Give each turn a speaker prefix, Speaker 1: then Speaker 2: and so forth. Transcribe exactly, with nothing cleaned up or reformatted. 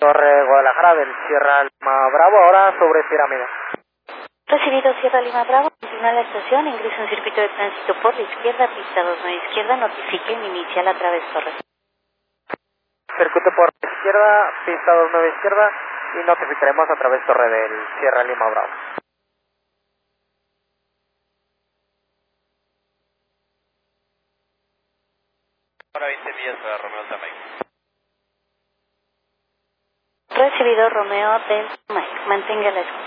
Speaker 1: Torre Guadalajara del Sierra Lima Bravo, ahora sobre Sierra Media.
Speaker 2: Recibido Sierra Lima Bravo, continúa la estación, ingresa en circuito de tránsito por la izquierda, pista dos nueve izquierda, notifique y inicial a través Torre.
Speaker 1: Circuito por la izquierda, pista dos nueve izquierda y notificaremos a través Torre del Sierra Lima Bravo.
Speaker 3: Ahora veinte millas para Romeo Tamay.
Speaker 2: Recibido Romeo del Mike, mantenga la escucha.